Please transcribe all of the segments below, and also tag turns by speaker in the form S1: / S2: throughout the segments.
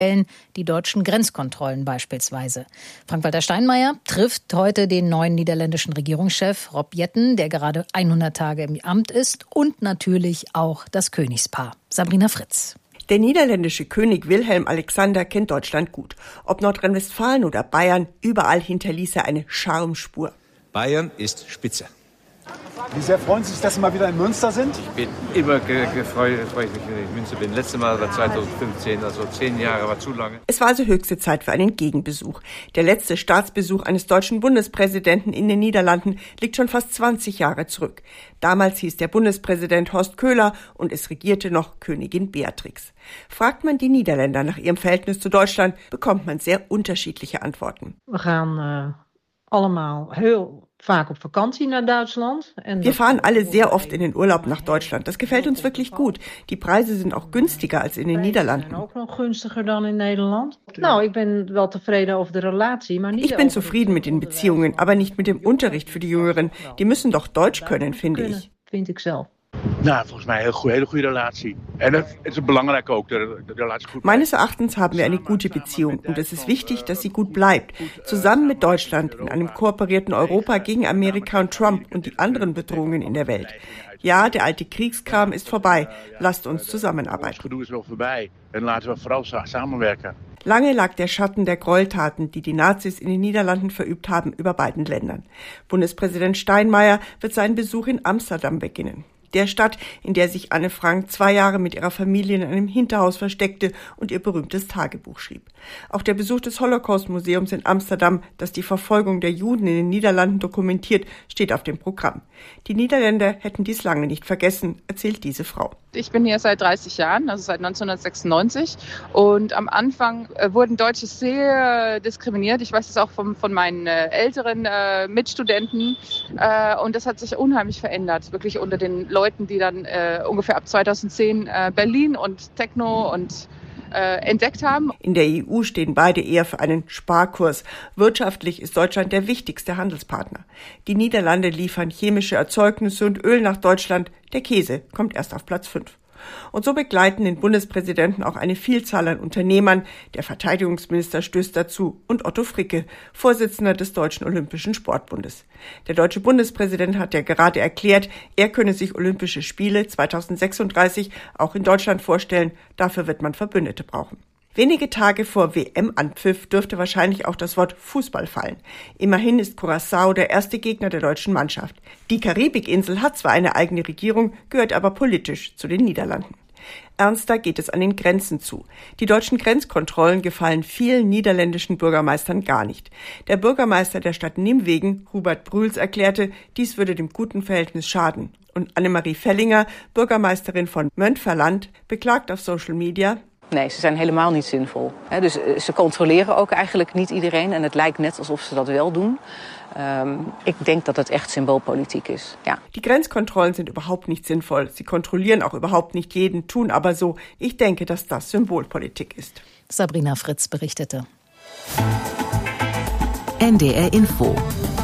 S1: die deutschen Grenzkontrollen beispielsweise. Frank-Walter Steinmeier trifft heute den neuen niederländischen Regierungschef Rob Jetten, der gerade 100 Tage im Amt ist, und natürlich auch das Königspaar. Sabrina Fritz.
S2: Der niederländische König Wilhelm Alexander kennt Deutschland gut. Ob Nordrhein-Westfalen oder Bayern, überall hinterließ er eine Schamspur.
S3: Bayern ist spitze.
S4: Wie sehr freuen Sie sich, dass Sie mal wieder in Münster sind?
S3: Ich bin immer gefreut, wenn ich in Münster bin. Letztes Mal war 2015, also 10 Jahre war zu lange.
S2: Es war also höchste Zeit für einen Gegenbesuch. Der letzte Staatsbesuch eines deutschen Bundespräsidenten in den Niederlanden liegt schon fast 20 Jahre zurück. Damals hieß der Bundespräsident Horst Köhler und es regierte noch Königin Beatrix. Fragt man die Niederländer nach ihrem Verhältnis zu Deutschland, bekommt man sehr unterschiedliche Antworten.
S5: Wir gaan allemaal heel vaak op vakantie naar Duitsland.
S2: Wir fahren alle sehr oft in den Urlaub nach Deutschland. Das gefällt uns wirklich gut. Die Preise sind auch günstiger als in den Niederlanden.
S5: Auch noch günstiger dan in Nederland. Nou, ik ben wel tevreden over de relatie, maar nicht.
S2: Ich bin zufrieden mit den Beziehungen, aber nicht mit dem Unterricht für die Jüngeren. Die müssen doch Deutsch können, finde ich.
S5: Vind ik zelf.
S6: Nou, volgens mij een hele goede relatie. En het is belangrijk ook, de relatie goed.
S2: Meines Erachtens haben wir eine gute Beziehung und es ist wichtig, dass sie gut bleibt. Zusammen mit Deutschland in einem kooperierten Europa gegen Amerika und Trump und die anderen Bedrohungen in der Welt. Ja, der alte Kriegskram ist vorbei. Lasst uns zusammenarbeiten.
S6: Het gedoe is wel voorbij en laten we vooral samenwerken.
S2: Lange lag der Schatten der Gräueltaten, die die Nazis in den Niederlanden verübt haben, über beiden Ländern. Bundespräsident Steinmeier wird seinen Besuch in Amsterdam beginnen. Der Stadt, in der sich Anne Frank 2 Jahre mit ihrer Familie in einem Hinterhaus versteckte und ihr berühmtes Tagebuch schrieb. Auch der Besuch des Holocaust-Museums in Amsterdam, das die Verfolgung der Juden in den Niederlanden dokumentiert, steht auf dem Programm. Die Niederländer hätten dies lange nicht vergessen, erzählt diese Frau.
S7: Ich bin hier seit 30 Jahren, also seit 1996. Und am Anfang wurden Deutsche sehr diskriminiert. Ich weiß das auch von meinen älteren Mitstudenten. Und das hat sich unheimlich verändert, wirklich unter den Leuten, die dann ungefähr ab 2010 Berlin und Techno und entdeckt haben.
S2: In der EU stehen beide eher für einen Sparkurs. Wirtschaftlich ist Deutschland der wichtigste Handelspartner. Die Niederlande liefern chemische Erzeugnisse und Öl nach Deutschland. Der Käse kommt erst auf Platz 5. Und so begleiten den Bundespräsidenten auch eine Vielzahl an Unternehmern. Der Verteidigungsminister stößt dazu und Otto Fricke, Vorsitzender des Deutschen Olympischen Sportbundes. Der deutsche Bundespräsident hat ja gerade erklärt, er könne sich Olympische Spiele 2036 auch in Deutschland vorstellen. Dafür wird man Verbündete brauchen. Wenige Tage vor WM-Anpfiff dürfte wahrscheinlich auch das Wort Fußball fallen. Immerhin ist Curaçao der erste Gegner der deutschen Mannschaft. Die Karibikinsel hat zwar eine eigene Regierung, gehört aber politisch zu den Niederlanden. Ernster geht es an den Grenzen zu. Die deutschen Grenzkontrollen gefallen vielen niederländischen Bürgermeistern gar nicht. Der Bürgermeister der Stadt Nimwegen, Hubert Brüls, erklärte, dies würde dem guten Verhältnis schaden. Und Annemarie Vellinger, Bürgermeisterin von Møntferland, beklagt auf Social Media:
S8: Nee, ze zijn helemaal niet zinvol. Dus ze controleren ook eigenlijk niet iedereen en het lijkt net alsof ze dat wel doen. Ik denk dat het echt symboolpolitiek is. Ja.
S2: Die Grenzkontrollen sind überhaupt nicht sinnvoll. Sie kontrollieren auch überhaupt nicht jeden, tun aber so. Ich denke, dass das Symbolpolitik ist.
S1: Sabrina Fritz berichtete.
S9: NDR Info.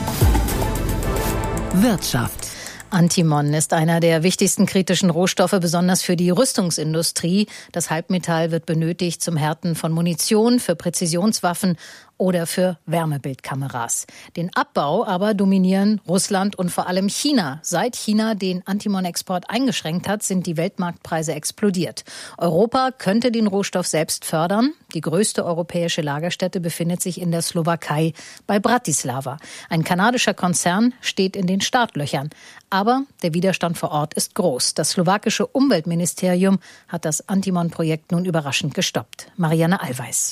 S9: Wirtschaft.
S1: Antimon ist einer der wichtigsten kritischen Rohstoffe, besonders für die Rüstungsindustrie. Das Halbmetall wird benötigt zum Härten von Munition, für Präzisionswaffen oder für Wärmebildkameras. Den Abbau aber dominieren Russland und vor allem China. Seit China den Antimon-Export eingeschränkt hat, sind die Weltmarktpreise explodiert. Europa könnte den Rohstoff selbst fördern. Die größte europäische Lagerstätte befindet sich in der Slowakei bei Bratislava. Ein kanadischer Konzern steht in den Startlöchern. Aber der Widerstand vor Ort ist groß. Das slowakische Umweltministerium hat das Antimon-Projekt nun überraschend gestoppt. Marianne Allweis.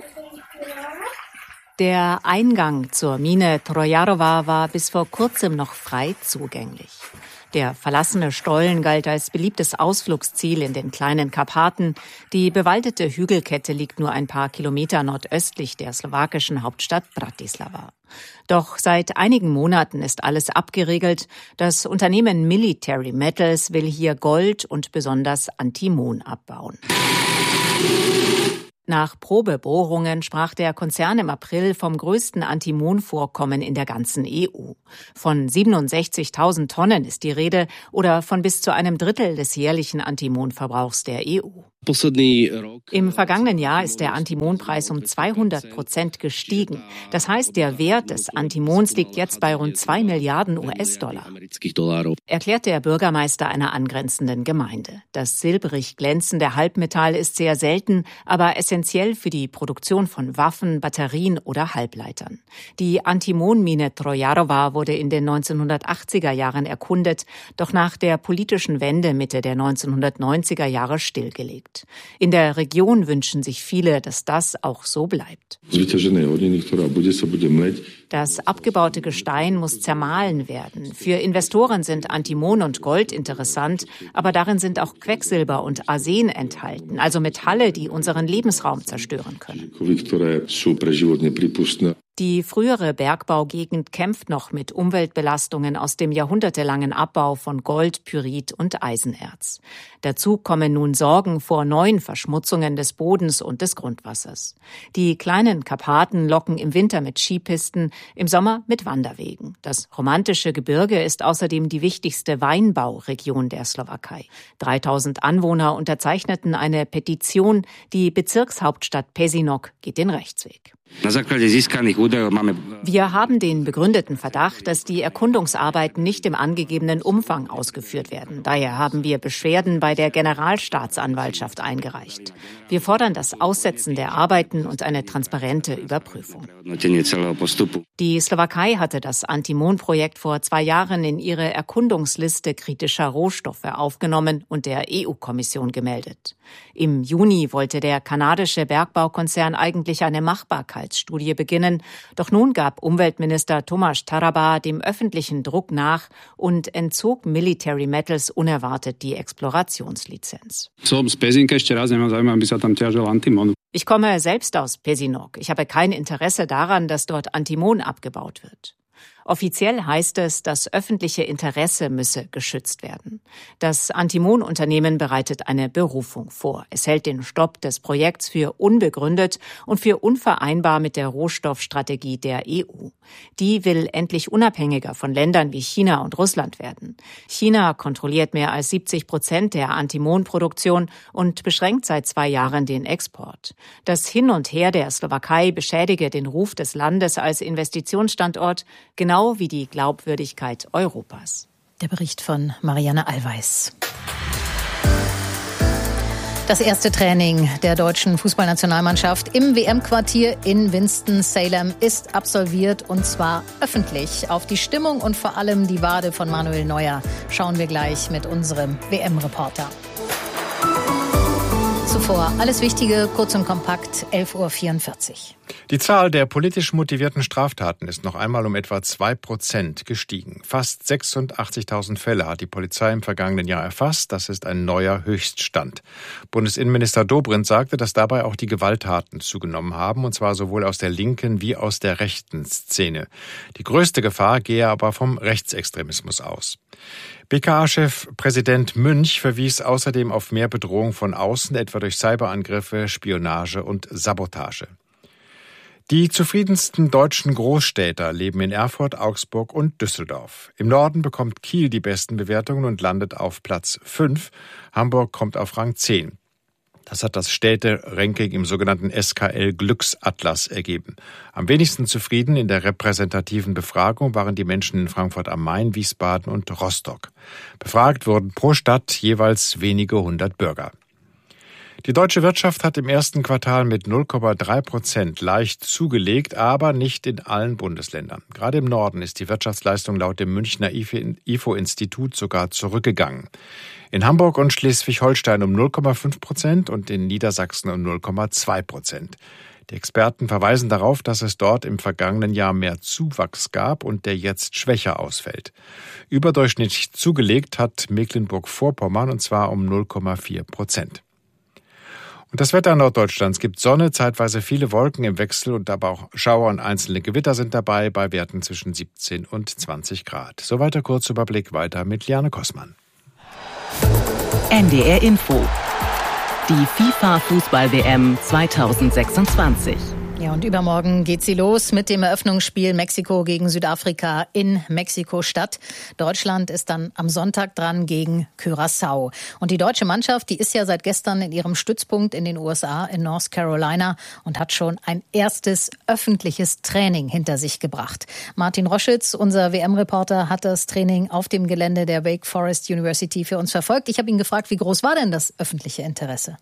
S10: Der Eingang zur Mine Trojarowa war bis vor kurzem noch frei zugänglich. Der verlassene Stollen galt als beliebtes Ausflugsziel in den kleinen Karpaten. Die bewaldete Hügelkette liegt nur ein paar Kilometer nordöstlich der slowakischen Hauptstadt Bratislava. Doch seit einigen Monaten ist alles abgeriegelt. Das Unternehmen Military Metals will hier Gold und besonders Antimon abbauen. Nach Probebohrungen sprach der Konzern im April vom größten Antimon-Vorkommen in der ganzen EU. Von 67.000 Tonnen ist die Rede oder von bis zu einem Drittel des jährlichen Antimonverbrauchs der EU. Im vergangenen Jahr ist der Antimonpreis um 200% gestiegen. Das heißt, der Wert des Antimons liegt jetzt bei rund 2 Milliarden US-Dollar, erklärt der Bürgermeister einer angrenzenden Gemeinde. Das silbrig glänzende Halbmetall ist sehr selten, aber essentiell für die Produktion von Waffen, Batterien oder Halbleitern. Die Antimonmine Trojarowa wurde in den 1980er Jahren erkundet, doch nach der politischen Wende Mitte der 1990er Jahre stillgelegt. In der Region wünschen sich viele, dass das auch so bleibt. Das abgebaute Gestein muss zermahlen werden. Für Investoren sind Antimon und Gold interessant, aber darin sind auch Quecksilber und Arsen enthalten, also Metalle, die unseren Lebensraum zerstören können. Die frühere Bergbaugegend kämpft noch mit Umweltbelastungen aus dem jahrhundertelangen Abbau von Gold, Pyrit und Eisenerz. Dazu kommen nun Sorgen vor neuen Verschmutzungen des Bodens und des Grundwassers. Die kleinen Karpaten locken im Winter mit Skipisten, im Sommer mit Wanderwegen. Das romantische Gebirge ist außerdem die wichtigste Weinbauregion der Slowakei. 3000 Anwohner unterzeichneten eine Petition, die Bezirkshauptstadt Pezinok geht den Rechtsweg. Wir haben den begründeten Verdacht, dass die Erkundungsarbeiten nicht im angegebenen Umfang ausgeführt werden. Daher haben wir Beschwerden bei der Generalstaatsanwaltschaft eingereicht. Wir fordern das Aussetzen der Arbeiten und eine transparente Überprüfung. Die Slowakei hatte das Antimon-Projekt vor 2 Jahren in ihre Erkundungsliste kritischer Rohstoffe aufgenommen und der EU-Kommission gemeldet. Im Juni wollte der kanadische Bergbaukonzern eigentlich eine Machbarkeitsstudie beginnen, doch nun gab Umweltminister Tomáš Taraba dem öffentlichen Druck nach und entzog Military Metals unerwartet die Explorationslizenz. Ich komme selbst aus Pezinok. Ich habe kein Interesse daran, dass dort Antimon abgebaut wird. Offiziell heißt es, das öffentliche Interesse müsse geschützt werden. Das Antimon-Unternehmen bereitet eine Berufung vor. Es hält den Stopp des Projekts für unbegründet und für unvereinbar mit der Rohstoffstrategie der EU. Die will endlich unabhängiger von Ländern wie China und Russland werden. China kontrolliert mehr als 70% der Antimon-Produktion und beschränkt seit 2 Jahren den Export. Das Hin und Her der Slowakei beschädige den Ruf des Landes als Investitionsstandort, genau wie die Glaubwürdigkeit Europas.
S1: Der Bericht von Marianne Allweis. Das erste Training der deutschen Fußballnationalmannschaft im WM-Quartier in Winston-Salem ist absolviert, und zwar öffentlich. Auf die Stimmung und vor allem die Wade von Manuel Neuer schauen wir gleich mit unserem WM-Reporter. Zuvor alles Wichtige, kurz und kompakt, 11:44 Uhr.
S11: Die Zahl der politisch motivierten Straftaten ist noch einmal um etwa 2% gestiegen. Fast 86.000 Fälle hat die Polizei im vergangenen Jahr erfasst. Das ist ein neuer Höchststand. Bundesinnenminister Dobrindt sagte, dass dabei auch die Gewalttaten zugenommen haben, und zwar sowohl aus der linken wie aus der rechten Szene. Die größte Gefahr gehe aber vom Rechtsextremismus aus. BKA-Chef Präsident Münch verwies außerdem auf mehr Bedrohung von außen, etwa durch Cyberangriffe, Spionage und Sabotage. Die zufriedensten deutschen Großstädter leben in Erfurt, Augsburg und Düsseldorf. Im Norden bekommt Kiel die besten Bewertungen und landet auf Platz 5. Hamburg kommt auf Rang 10. Das hat das Städte-Ranking im sogenannten SKL-Glücksatlas ergeben. Am wenigsten zufrieden in der repräsentativen Befragung waren die Menschen in Frankfurt am Main, Wiesbaden und Rostock. Befragt wurden pro Stadt jeweils wenige 100 Bürger. Die deutsche Wirtschaft hat im ersten Quartal mit 0,3% leicht zugelegt, aber nicht in allen Bundesländern. Gerade im Norden ist die Wirtschaftsleistung laut dem Münchner IFO-Institut sogar zurückgegangen. In Hamburg und Schleswig-Holstein um 0,5% und in Niedersachsen um 0,2%. Die Experten verweisen darauf, dass es dort im vergangenen Jahr mehr Zuwachs gab und der jetzt schwächer ausfällt. Überdurchschnittlich zugelegt hat Mecklenburg-Vorpommern, und zwar um 0,4%. Und das Wetter Norddeutschlands gibt Sonne, zeitweise viele Wolken im Wechsel und aber auch Schauer und einzelne Gewitter sind dabei bei Werten zwischen 17 und 20 Grad. Soweit der Kurzüberblick, weiter mit Liane Kossmann.
S9: NDR Info. Die FIFA-Fußball-WM 2026.
S1: Ja, und übermorgen geht sie los mit dem Eröffnungsspiel Mexiko gegen Südafrika in Mexiko-Stadt. Deutschland ist dann am Sonntag dran gegen Curaçao. Und die deutsche Mannschaft, die ist ja seit gestern in ihrem Stützpunkt in den USA in North Carolina und hat schon ein erstes öffentliches Training hinter sich gebracht. Martin Roschitz, unser WM-Reporter, hat das Training auf dem Gelände der Wake Forest University für uns verfolgt. Ich habe ihn gefragt, wie groß war denn das öffentliche Interesse?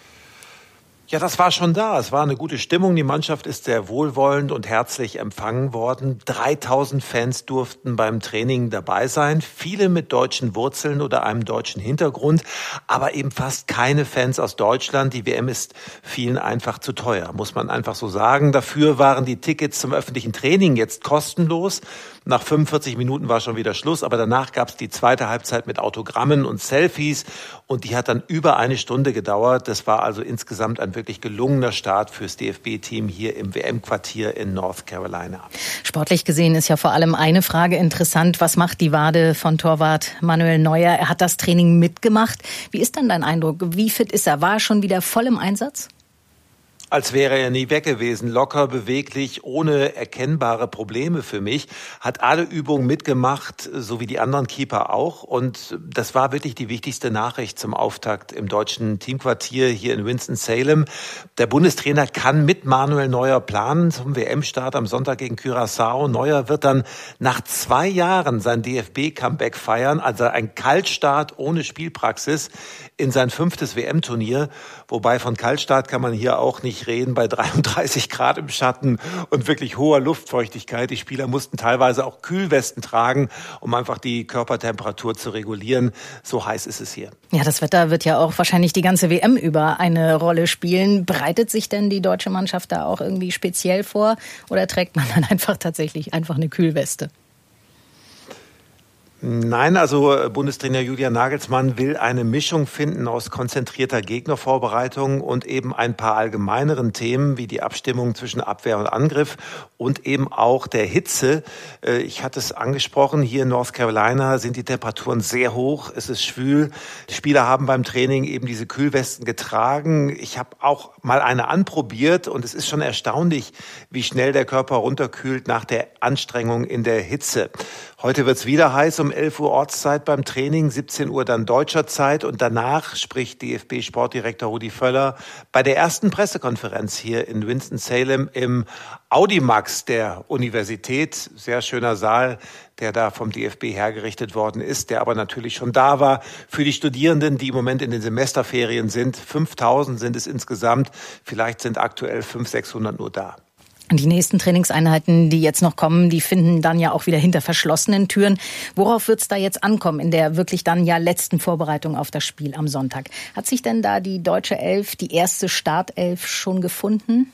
S12: Ja, das war schon da. Es war eine gute Stimmung. Die Mannschaft ist sehr wohlwollend und herzlich empfangen worden. 3000 Fans durften beim Training dabei sein. Viele mit deutschen Wurzeln oder einem deutschen Hintergrund, aber eben fast keine Fans aus Deutschland. Die WM ist vielen einfach zu teuer, muss man einfach so sagen. Dafür waren die Tickets zum öffentlichen Training jetzt kostenlos. Nach 45 Minuten war schon wieder Schluss, aber danach gab es die zweite Halbzeit mit Autogrammen und Selfies und die hat dann über eine Stunde gedauert. Das war also insgesamt ein wirklich gelungener Start fürs DFB-Team hier im WM-Quartier in North Carolina.
S1: Sportlich gesehen ist ja vor allem eine Frage interessant. Was macht die Wade von Torwart Manuel Neuer? Er hat das Training mitgemacht. Wie ist denn dein Eindruck? Wie fit ist er? War er schon wieder voll im Einsatz?
S12: Als wäre er nie weg gewesen, locker, beweglich, ohne erkennbare Probleme für mich, hat alle Übungen mitgemacht, so wie die anderen Keeper auch. Und das war wirklich die wichtigste Nachricht zum Auftakt im deutschen Teamquartier hier in Winston-Salem. Der Bundestrainer kann mit Manuel Neuer planen zum WM-Start am Sonntag gegen Curaçao. Neuer wird dann nach 2 Jahren sein DFB-Comeback feiern, also ein Kaltstart ohne Spielpraxis in sein 5. WM-Turnier. Wobei von Kaltstart kann man hier auch nicht reden, bei 33 Grad im Schatten und wirklich hoher Luftfeuchtigkeit. Die Spieler mussten teilweise auch Kühlwesten tragen, um einfach die Körpertemperatur zu regulieren. So heiß ist es hier.
S1: Ja, das Wetter wird ja auch wahrscheinlich die ganze WM über eine Rolle spielen. Bereitet sich denn die deutsche Mannschaft da auch irgendwie speziell vor oder trägt man dann tatsächlich eine Kühlweste?
S12: Nein, also Bundestrainer Julian Nagelsmann will eine Mischung finden aus konzentrierter Gegnervorbereitung und eben ein paar allgemeineren Themen wie die Abstimmung zwischen Abwehr und Angriff und eben auch der Hitze. Ich hatte es angesprochen, hier in North Carolina sind die Temperaturen sehr hoch, es ist schwül. Die Spieler haben beim Training eben diese Kühlwesten getragen. Ich habe auch mal eine anprobiert und es ist schon erstaunlich, wie schnell der Körper runterkühlt nach der Anstrengung in der Hitze. Heute wird's wieder heiß, um 11 Uhr Ortszeit beim Training, 17 Uhr dann deutscher Zeit und danach spricht DFB-Sportdirektor Rudi Völler bei der ersten Pressekonferenz hier in Winston-Salem im Audimax der Universität. Sehr schöner Saal, der da vom DFB hergerichtet worden ist, der aber natürlich schon da war für die Studierenden, die im Moment in den Semesterferien sind. 5000 sind es insgesamt, vielleicht sind aktuell 500-600 nur da.
S1: Die nächsten Trainingseinheiten, die jetzt noch kommen, die finden dann ja auch wieder hinter verschlossenen Türen. Worauf wird es da jetzt ankommen in der wirklich dann ja letzten Vorbereitung auf das Spiel am Sonntag? Hat sich denn da die deutsche Elf, die erste Startelf schon gefunden?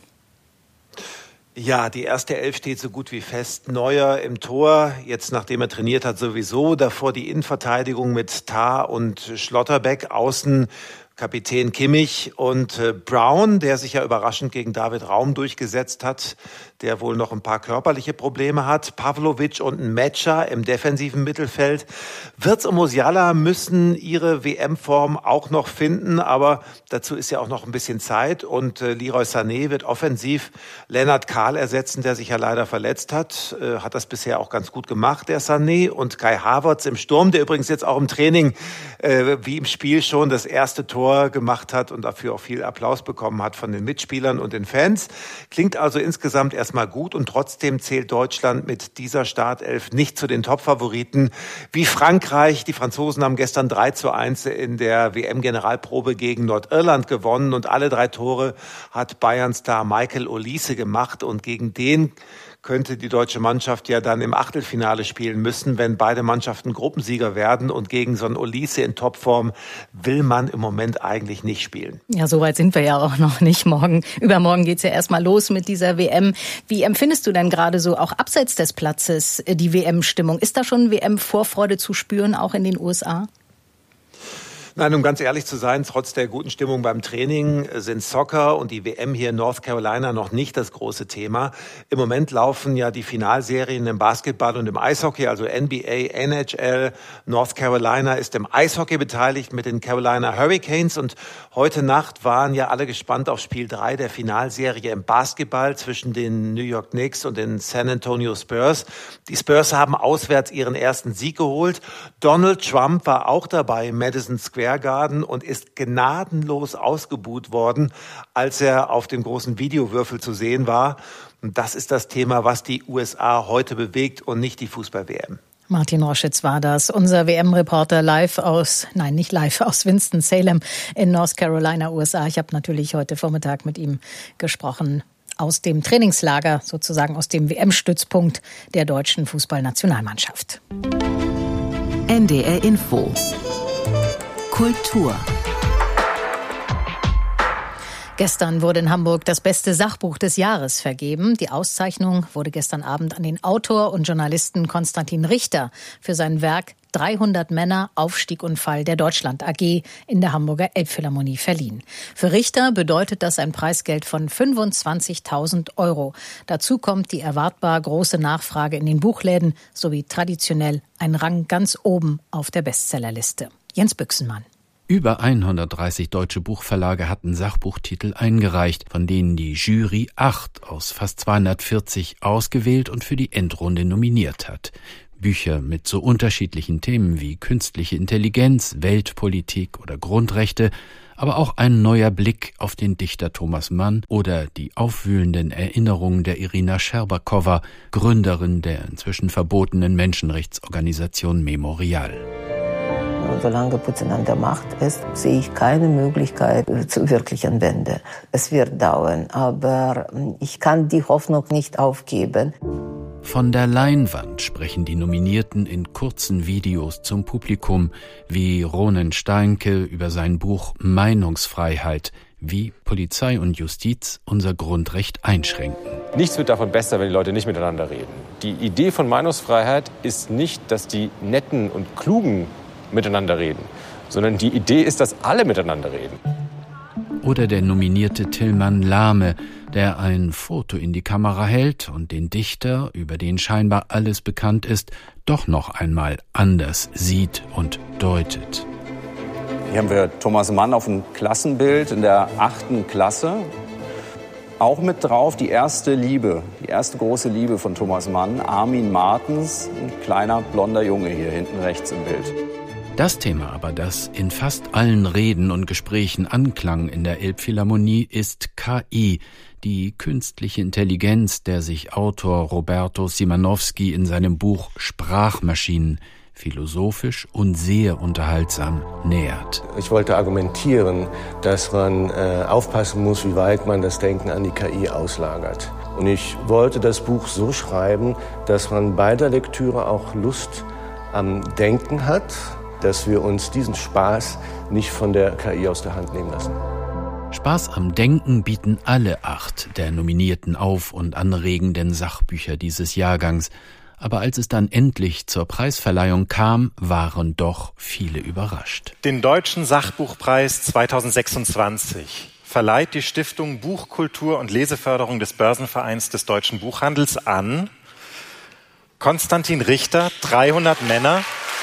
S12: Ja, die erste Elf steht so gut wie fest. Neuer im Tor, jetzt nachdem er trainiert hat sowieso. Davor die Innenverteidigung mit Tah und Schlotterbeck, außen Kapitän Kimmich und Brown, der sich ja überraschend gegen David Raum durchgesetzt hat, der wohl noch ein paar körperliche Probleme hat. Pavlovic und ein Metscher im defensiven Mittelfeld. Wirtz und Musiala müssen ihre WM-Form auch noch finden, aber dazu ist ja auch noch ein bisschen Zeit. Und Leroy Sané wird offensiv Lennart Kahl ersetzen, der sich ja leider verletzt hat. Hat das bisher auch ganz gut gemacht, der Sané. Und Kai Havertz im Sturm, der übrigens jetzt auch im Training wie im Spiel schon das erste Tor gemacht hat und dafür auch viel Applaus bekommen hat von den Mitspielern und den Fans. Klingt also insgesamt erstmal gut und trotzdem zählt Deutschland mit dieser Startelf nicht zu den Top-Favoriten wie Frankreich. Die Franzosen haben gestern 3:1 in der WM-Generalprobe gegen Nordirland gewonnen und alle 3 Tore hat Bayern-Star Michael Olise gemacht und gegen den könnte die deutsche Mannschaft ja dann im Achtelfinale spielen müssen, wenn beide Mannschaften Gruppensieger werden. Und gegen so einen Olise in Topform will man im Moment eigentlich nicht spielen.
S1: Ja, so weit sind wir ja auch noch nicht. Übermorgen geht's ja erstmal los mit dieser WM. Wie empfindest du denn gerade so auch abseits des Platzes die WM-Stimmung? Ist da schon WM-Vorfreude zu spüren, auch in den USA?
S12: Nein, um ganz ehrlich zu sein, trotz der guten Stimmung beim Training sind Soccer und die WM hier in North Carolina noch nicht das große Thema. Im Moment laufen ja die Finalserien im Basketball und im Eishockey, also NBA, NHL. North Carolina ist im Eishockey beteiligt mit den Carolina Hurricanes und heute Nacht waren ja alle gespannt auf Spiel 3 der Finalserie im Basketball zwischen den New York Knicks und den San Antonio Spurs. Die Spurs haben auswärts ihren ersten Sieg geholt. Donald Trump war auch dabei im Madison Square Garden und ist gnadenlos ausgebuht worden, als er auf dem großen Videowürfel zu sehen war. Und das ist das Thema, was die USA heute bewegt und nicht die Fußball-WM.
S1: Martin Roschitz war das, unser WM-Reporter aus Winston-Salem in North Carolina, USA. Ich habe natürlich heute Vormittag mit ihm gesprochen aus dem Trainingslager, sozusagen aus dem WM-Stützpunkt der deutschen Fußballnationalmannschaft.
S9: NDR Info Kultur.
S1: Gestern wurde in Hamburg das beste Sachbuch des Jahres vergeben. Die Auszeichnung wurde gestern Abend an den Autor und Journalisten Konstantin Richter für sein Werk 300 Männer, Aufstieg und Fall der Deutschland AG in der Hamburger Elbphilharmonie verliehen. Für Richter bedeutet das ein Preisgeld von 25.000 €. Dazu kommt die erwartbar große Nachfrage in den Buchläden sowie traditionell ein Rang ganz oben auf der Bestsellerliste. Jens Büchsenmann.
S13: Über 130 deutsche Buchverlage hatten Sachbuchtitel eingereicht, von denen die Jury 8 aus fast 240 ausgewählt und für die Endrunde nominiert hat. Bücher mit so unterschiedlichen Themen wie künstliche Intelligenz, Weltpolitik oder Grundrechte, aber auch ein neuer Blick auf den Dichter Thomas Mann oder die aufwühlenden Erinnerungen der Irina Scherbakowa, Gründerin der inzwischen verbotenen Menschenrechtsorganisation Memorial.
S14: Solange Putin an der Macht ist, sehe ich keine Möglichkeit zur wirklichen Wende. Es wird dauern, aber ich kann die Hoffnung nicht aufgeben.
S13: Von der Leinwand sprechen die Nominierten in kurzen Videos zum Publikum, wie Ronen Steinke über sein Buch Meinungsfreiheit, wie Polizei und Justiz unser Grundrecht einschränken.
S15: Nichts wird davon besser, wenn die Leute nicht miteinander reden. Die Idee von Meinungsfreiheit ist nicht, dass die Netten und Klugen miteinander reden, sondern die Idee ist, dass alle miteinander reden.
S13: Oder der nominierte Tilman Lahme, der ein Foto in die Kamera hält und den Dichter, über den scheinbar alles bekannt ist, doch noch einmal anders sieht und deutet.
S16: Hier haben wir Thomas Mann auf dem Klassenbild in der 8. Klasse. Auch mit drauf die erste Liebe, die erste große Liebe von Thomas Mann, Armin Martens, ein kleiner blonder Junge hier hinten rechts im Bild.
S13: Das Thema aber, das in fast allen Reden und Gesprächen anklang in der Elbphilharmonie, ist KI, die künstliche Intelligenz, der sich Autor Roberto Simanowski in seinem Buch Sprachmaschinen philosophisch und sehr unterhaltsam nähert.
S17: Ich wollte argumentieren, dass man aufpassen muss, wie weit man das Denken an die KI auslagert. Und ich wollte das Buch so schreiben, dass man bei der Lektüre auch Lust am Denken hat, dass wir uns diesen Spaß nicht von der KI aus der Hand nehmen lassen.
S13: Spaß am Denken bieten alle 8 der nominierten auf- und anregenden Sachbücher dieses Jahrgangs. Aber als es dann endlich zur Preisverleihung kam, waren doch viele überrascht.
S18: Den Deutschen Sachbuchpreis 2026 verleiht die Stiftung Buchkultur und Leseförderung des Börsenvereins des deutschen Buchhandels an Konstantin Richter, 300 Männer.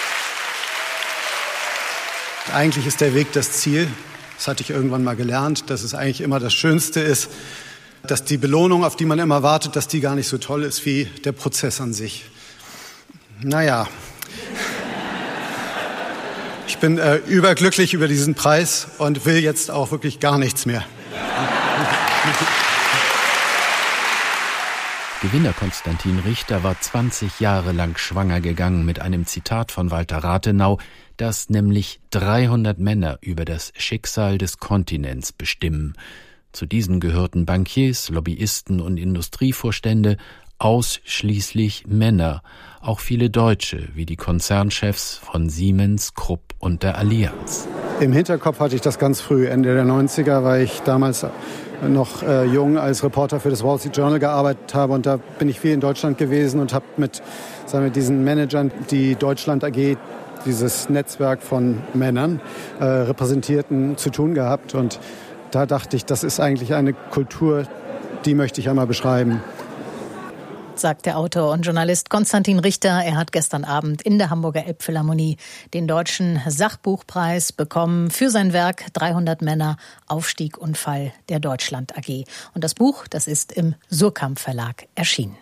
S4: Eigentlich ist der Weg das Ziel. Das hatte ich irgendwann mal gelernt, dass es eigentlich immer das Schönste ist, dass die Belohnung, auf die man immer wartet, dass die gar nicht so toll ist wie der Prozess an sich. Naja, ich bin überglücklich über diesen Preis und will jetzt auch wirklich gar nichts mehr.
S13: Gewinner Konstantin Richter war 20 Jahre lang schwanger gegangen mit einem Zitat von Walter Rathenau, das nämlich 300 Männer über das Schicksal des Kontinents bestimmen. Zu diesen gehörten Bankiers, Lobbyisten und Industrievorstände, ausschließlich Männer, auch viele Deutsche, wie die Konzernchefs von Siemens, Krupp und der Allianz.
S4: Im Hinterkopf hatte ich das ganz früh, Ende der 90er, weil ich damals noch jung als Reporter für das Wall Street Journal gearbeitet habe. Und da bin ich viel in Deutschland gewesen und habe mit diesen Managern die Deutschland AG dieses Netzwerk von Männern, Repräsentierten, zu tun gehabt. Und da dachte ich, das ist eigentlich eine Kultur, die möchte ich einmal beschreiben.
S1: Sagt der Autor und Journalist Konstantin Richter. Er hat gestern Abend in der Hamburger Elbphilharmonie den Deutschen Sachbuchpreis bekommen für sein Werk 300 Männer, Aufstieg und Fall der Deutschland AG. Und das Buch, das ist im Suhrkamp Verlag erschienen.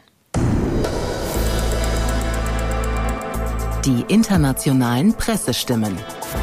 S9: Die internationalen Pressestimmen.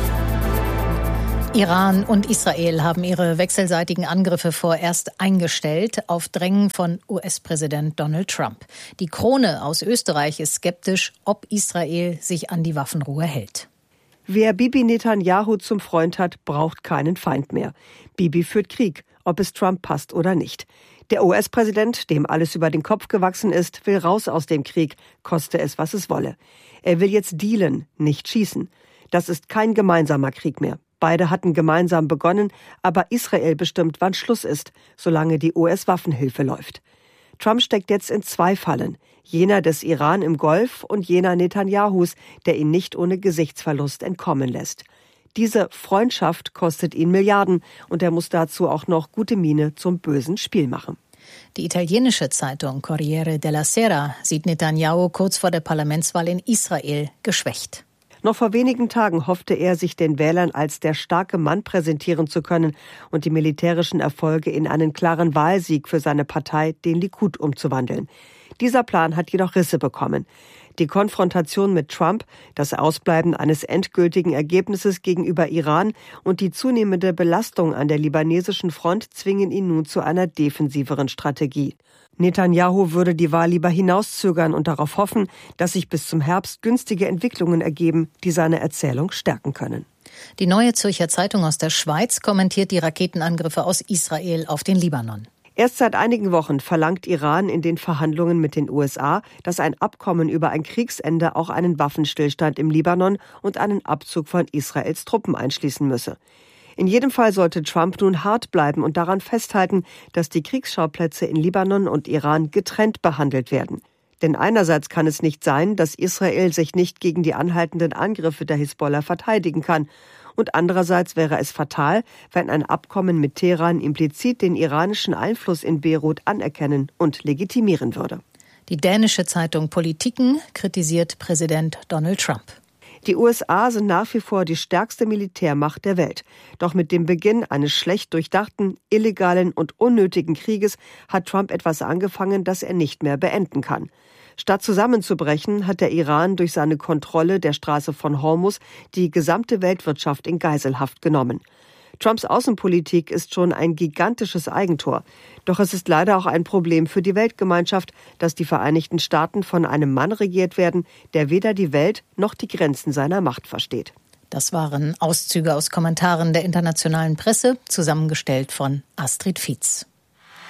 S1: Iran und Israel haben ihre wechselseitigen Angriffe vorerst eingestellt, auf Drängen von US-Präsident Donald Trump. Die Krone aus Österreich ist skeptisch, ob Israel sich an die Waffenruhe hält.
S19: Wer Bibi Netanyahu zum Freund hat, braucht keinen Feind mehr. Bibi führt Krieg, ob es Trump passt oder nicht. Der US-Präsident, dem alles über den Kopf gewachsen ist, will raus aus dem Krieg, koste es, was es wolle. Er will jetzt dealen, nicht schießen. Das ist kein gemeinsamer Krieg mehr. Beide hatten gemeinsam begonnen, aber Israel bestimmt, wann Schluss ist, solange die US-Waffenhilfe läuft. Trump steckt jetzt in 2 Fallen. Jener des Iran im Golf und jener Netanyahus, der ihn nicht ohne Gesichtsverlust entkommen lässt. Diese Freundschaft kostet ihn Milliarden und er muss dazu auch noch gute Miene zum bösen Spiel machen.
S1: Die italienische Zeitung Corriere della Sera sieht Netanyahu kurz vor der Parlamentswahl in Israel geschwächt.
S19: Noch vor wenigen Tagen hoffte er, sich den Wählern als der starke Mann präsentieren zu können und die militärischen Erfolge in einen klaren Wahlsieg für seine Partei, den Likud, umzuwandeln. Dieser Plan hat jedoch Risse bekommen. Die Konfrontation mit Trump, das Ausbleiben eines endgültigen Ergebnisses gegenüber Iran und die zunehmende Belastung an der libanesischen Front zwingen ihn nun zu einer defensiveren Strategie. Netanyahu würde die Wahl lieber hinauszögern und darauf hoffen, dass sich bis zum Herbst günstige Entwicklungen ergeben, die seine Erzählung stärken können.
S1: Die Neue Zürcher Zeitung aus der Schweiz kommentiert die Raketenangriffe aus Israel auf den Libanon.
S19: Erst seit einigen Wochen verlangt Iran in den Verhandlungen mit den USA, dass ein Abkommen über ein Kriegsende auch einen Waffenstillstand im Libanon und einen Abzug von Israels Truppen einschließen müsse. In jedem Fall sollte Trump nun hart bleiben und daran festhalten, dass die Kriegsschauplätze in Libanon und Iran getrennt behandelt werden. Denn einerseits kann es nicht sein, dass Israel sich nicht gegen die anhaltenden Angriffe der Hisbollah verteidigen kann. Und andererseits wäre es fatal, wenn ein Abkommen mit Teheran implizit den iranischen Einfluss in Beirut anerkennen und legitimieren würde.
S1: Die dänische Zeitung Politiken kritisiert Präsident Donald Trump.
S19: Die USA sind nach wie vor die stärkste Militärmacht der Welt. Doch mit dem Beginn eines schlecht durchdachten, illegalen und unnötigen Krieges hat Trump etwas angefangen, das er nicht mehr beenden kann. Statt zusammenzubrechen, hat der Iran durch seine Kontrolle der Straße von Hormuz die gesamte Weltwirtschaft in Geiselhaft genommen. Trumps Außenpolitik ist schon ein gigantisches Eigentor. Doch es ist leider auch ein Problem für die Weltgemeinschaft, dass die Vereinigten Staaten von einem Mann regiert werden, der weder die Welt noch die Grenzen seiner Macht versteht.
S1: Das waren Auszüge aus Kommentaren der internationalen Presse, zusammengestellt von Astrid Fietz.